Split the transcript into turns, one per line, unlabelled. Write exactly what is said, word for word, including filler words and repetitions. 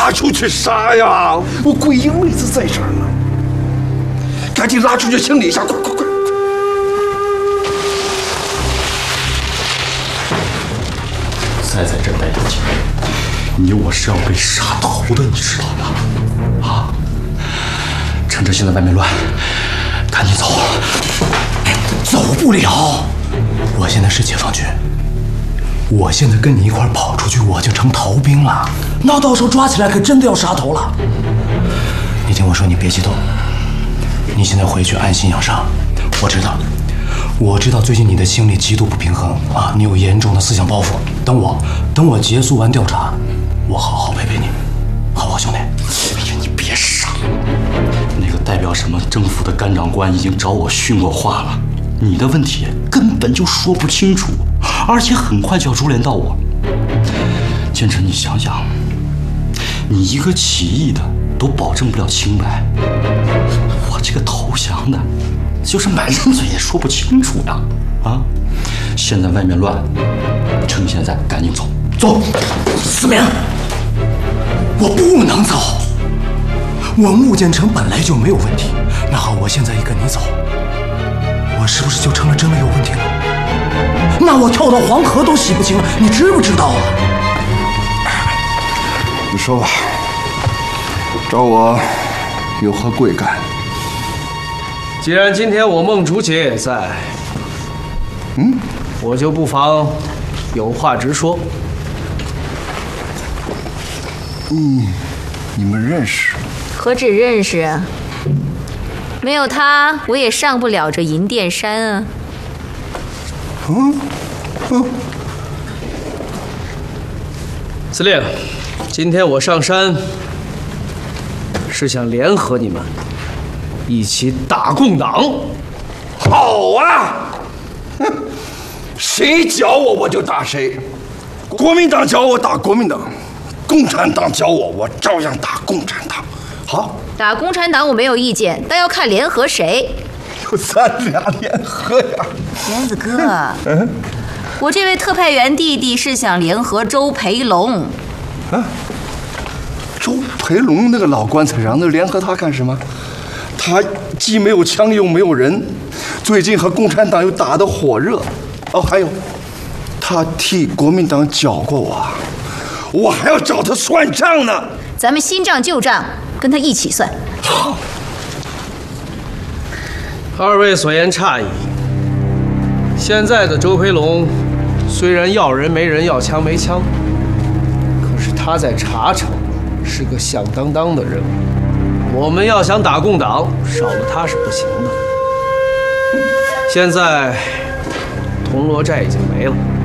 拉出去杀呀！我桂英妹子在这儿呢，赶紧拉出去清理一下，快快快！
再在这待多久，你我是要被杀头的，你知道吗？啊！趁着现在外面乱，赶紧走！走不了，我现在是解放军。 我现在跟你一块跑出去，我就成逃兵了。那到时候抓起来，可真的要杀头了。你听我说，你别激动。你现在回去安心养伤。我知道，我知道最近你的心里极度不平衡啊，你有严重的思想包袱。等我，等我结束完调查，我好好陪陪你，好不好，兄弟？哎呀，你别傻。那个代表什么政府的干长官已经找我训过话了，你的问题根本就说不清楚。 而且很快就要株连到我，建成，你想想，你一个起义的都保证不了清白，我这个投降的，就是满人嘴也说不清楚呀！啊，现在外面乱，趁现在赶紧走，走！思明，我不能走，我穆建成本来就没有问题，那好，我现在一跟你走，我是不是就成了真的有问题了？ 那我跳到黄河都洗不清了，你知不知道啊？
你说吧，找我有何贵干？
既然今天我孟竹姐也在，
嗯，
我就不妨有话直说。
嗯，你们认识？
何止认识啊！没有他，我也上不了这银殿山啊。
嗯，嗯，
司令，今天我上山是想联合你们一起打共党。
好啊！哼，谁搅我我就打谁。国民党搅我打国民党，共产党搅我我照样打共产党。好，
打共产党我没有意见，但要看联合谁。
咱俩联合呀，
莲子哥，嗯，我这位特派员弟弟是想联合周培龙。
啊，周培龙那个老棺材瓤，那联合他干什么？他既没有枪又没有人，最近和共产党又打得火热。哦，还有，他替国民党搅过我，我还要找他算账呢。
咱们新账旧账，跟他一起算。
好。
二位所言差矣。现在的周培龙虽然要人没人，要枪没枪，可是他在茶城是个响当当的人物。我们要想打共党，少了他是不行的。现在铜锣寨已经没了。